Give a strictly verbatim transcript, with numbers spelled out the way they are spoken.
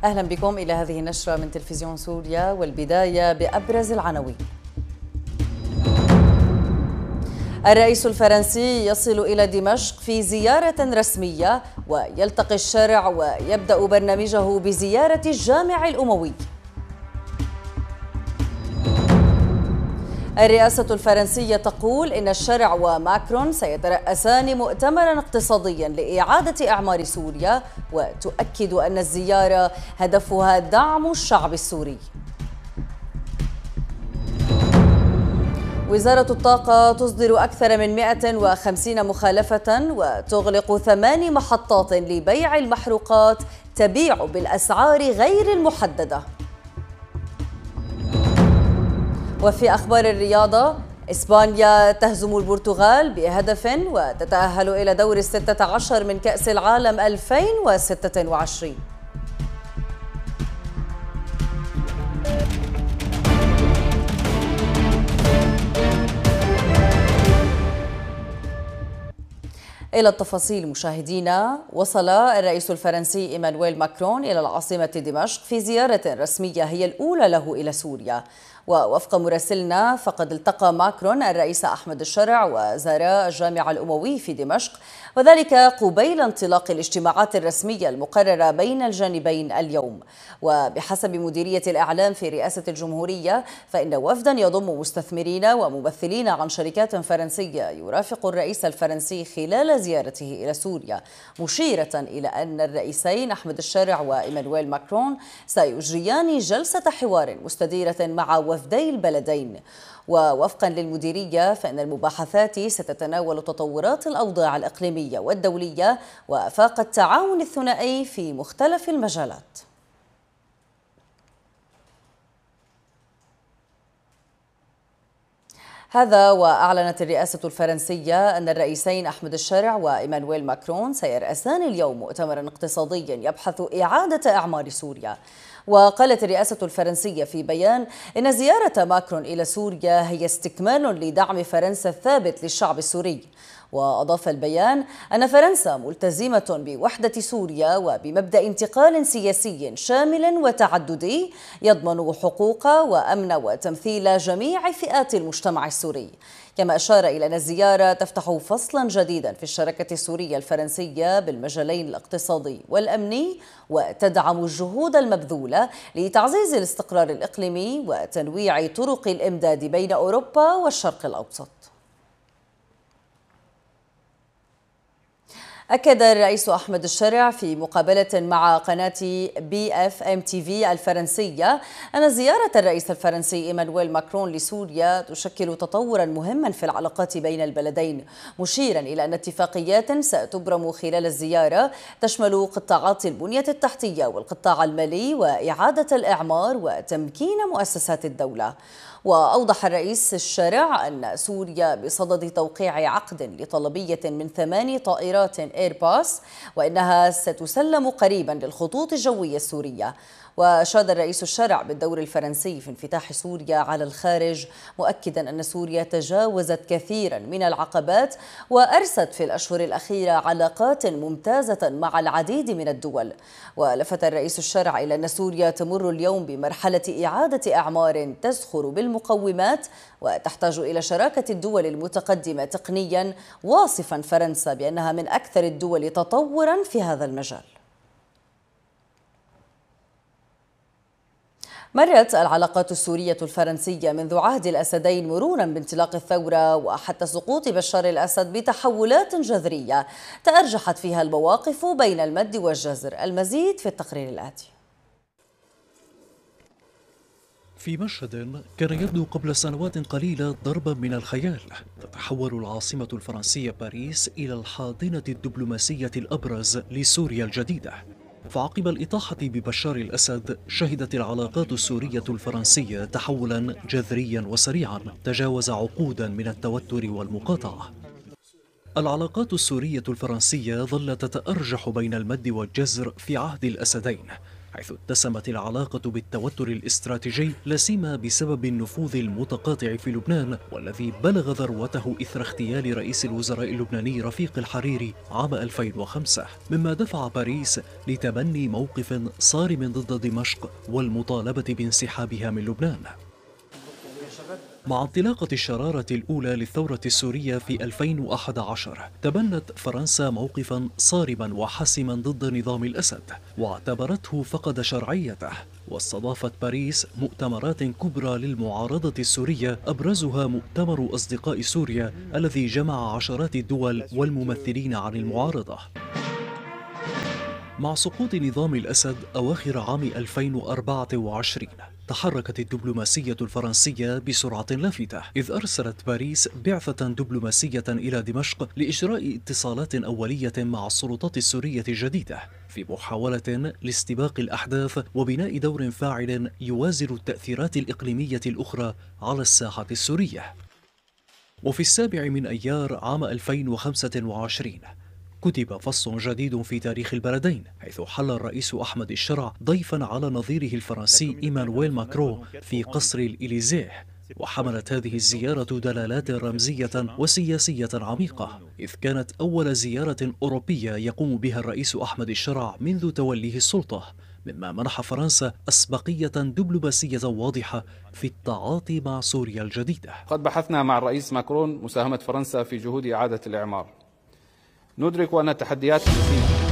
أهلا بكم إلى هذه النشرة من تلفزيون سوريا، والبداية بأبرز العناوين. الرئيس الفرنسي يصل إلى دمشق في زيارة رسمية، ويلتقي الشارع ويبدأ برنامجه بزيارة الجامع الأموي. الرئاسة الفرنسية تقول إن الشارع وماكرون سيترأسان مؤتمرا اقتصاديا لإعادة إعمار سوريا، وتؤكد أن الزيارة هدفها دعم الشعب السوري. وزارة الطاقة تصدر أكثر من مئة وخمسين مخالفة وتغلق ثمان محطات لبيع المحروقات تبيع بالأسعار غير المحددة. وفي أخبار الرياضة، إسبانيا تهزم البرتغال بهدف وتتأهل إلى دور الستة عشر من كأس العالم ألفين وستة وعشرين. إلى التفاصيل مشاهدينا. وصل الرئيس الفرنسي إيمانويل ماكرون إلى العاصمة دمشق في زيارة رسمية هي الأولى له إلى سوريا. ووفق مراسلنا فقد التقى ماكرون الرئيس أحمد الشرع وزارا الجامع الأموي في دمشق، وذلك قبيل انطلاق الاجتماعات الرسمية المقررة بين الجانبين اليوم. وبحسب مديرية الإعلام في رئاسة الجمهورية، فإن وفدا يضم مستثمرين وممثلين عن شركات فرنسية يرافق الرئيس الفرنسي خلال زيارته إلى سوريا، مشيرة إلى أن الرئيسين أحمد الشرع وإيمانويل ماكرون سيجريان جلسة حوار مستديرة مع وفدي البلدين. ووفقا للمديرية، فإن المباحثات ستتناول تطورات الأوضاع الإقليمية والدولية وآفاق التعاون الثنائي في مختلف المجالات. هذا وأعلنت الرئاسة الفرنسية أن الرئيسين أحمد الشرع وإيمانويل ماكرون سيرأسان اليوم مؤتمرا اقتصاديا يبحث إعادة إعمار سوريا. وقالت الرئاسة الفرنسية في بيان إن زيارة ماكرون إلى سوريا هي استكمال لدعم فرنسا الثابت للشعب السوري. وأضاف البيان أن فرنسا ملتزمة بوحدة سوريا وبمبدأ انتقال سياسي شامل وتعددي يضمن حقوق وأمن وتمثيل جميع فئات المجتمع السوري. كما أشار إلى أن الزيارة تفتح فصلا جديدا في الشراكة السورية الفرنسية بالمجالين الاقتصادي والأمني، وتدعم الجهود المبذولة لتعزيز الاستقرار الإقليمي وتنويع طرق الإمداد بين أوروبا والشرق الأوسط. أكد الرئيس أحمد الشرع في مقابلة مع قناة بي اف ام تي في الفرنسية أن زيارة الرئيس الفرنسي إيمانويل ماكرون لسوريا تشكل تطورا مهما في العلاقات بين البلدين، مشيرا إلى أن اتفاقيات ستبرم خلال الزيارة تشمل قطاعات البنية التحتية والقطاع المالي وإعادة الإعمار وتمكين مؤسسات الدولة. وأوضح الرئيس الشارع أن سوريا بصدد توقيع عقد لطلبية من ثماني طائرات إيرباص، وإنها ستسلم قريبا للخطوط الجوية السورية. وأشاد الرئيس الشارع بالدور الفرنسي في انفتاح سوريا على الخارج، مؤكدا أن سوريا تجاوزت كثيرا من العقبات وأرست في الأشهر الأخيرة علاقات ممتازة مع العديد من الدول. ولفت الرئيس الشارع إلى أن سوريا تمر اليوم بمرحلة إعادة إعمار تزخر بالمقومات وتحتاج إلى شراكة الدول المتقدمة تقنيا، واصفا فرنسا بأنها من أكثر الدول تطورا في هذا المجال. مرت العلاقات السورية الفرنسية منذ عهد الأسدين مرورا بانطلاق الثورة وحتى سقوط بشار الأسد بتحولات جذرية تأرجحت فيها المواقف بين المد والجزر. المزيد في التقرير الآتي. في مشهد كان يبدو قبل سنوات قليلة ضربا من الخيال، تتحول العاصمة الفرنسية باريس إلى الحاضنة الدبلوماسية الأبرز لسوريا الجديدة. فعقب الإطاحة ببشار الأسد، شهدت العلاقات السورية الفرنسية تحولا جذريا وسريعا تجاوز عقودا من التوتر والمقاطعة. العلاقات السورية الفرنسية ظلت تتأرجح بين المد والجزر في عهد الأسدين، حيث اتسمت العلاقة بالتوتر الاستراتيجي لا سيما بسبب النفوذ المتقاطع في لبنان والذي بلغ ذروته إثر اغتيال رئيس الوزراء اللبناني رفيق الحريري عام ألفين وخمسة، مما دفع باريس لتبني موقف صارم ضد دمشق والمطالبة بانسحابها من لبنان. مع انطلاقة الشرارة الأولى للثورة السورية في ألفين وأحد عشر تبنت فرنسا موقفا صارما وحاسما ضد نظام الأسد واعتبرته فقد شرعيته، واستضافت باريس مؤتمرات كبرى للمعارضة السورية أبرزها مؤتمر أصدقاء سوريا الذي جمع عشرات الدول والممثلين عن المعارضة. مع سقوط نظام الأسد أواخر عام ألفين وأربعة وعشرين تحركت الدبلوماسية الفرنسية بسرعة لافتة، إذ أرسلت باريس بعثة دبلوماسية إلى دمشق لإجراء اتصالات أولية مع السلطات السورية الجديدة في محاولة لاستباق الأحداث وبناء دور فاعل يوازن التأثيرات الإقليمية الأخرى على الساحة السورية. وفي السابع من أيار عام ألفين وخمسة وعشرين كتب فصل جديد في تاريخ البلدين، حيث حل الرئيس أحمد الشرع ضيفا على نظيره الفرنسي إيمانويل ماكرون في قصر الإليزيه، وحملت هذه الزيارة دلالات رمزية وسياسية عميقة، إذ كانت أول زيارة أوروبية يقوم بها الرئيس أحمد الشرع منذ توليه السلطة، مما منح فرنسا أسبقية دبلوماسية واضحة في التعاطي مع سوريا الجديدة. قد بحثنا مع الرئيس ماكرون مساهمة فرنسا في جهود إعادة الإعمار. ندرك أن التحديات